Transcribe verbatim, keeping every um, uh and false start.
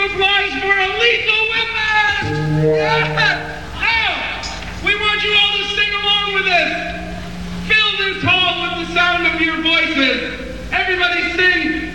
of applause for a Lethal Weapon! Yeah! Now, we want you all to sing along with us.